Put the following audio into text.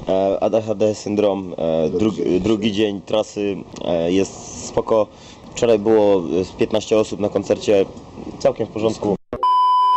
ADHD syndrom, drugi dzień trasy, jest spoko. Wczoraj było z 15 osób na koncercie, całkiem w porządku.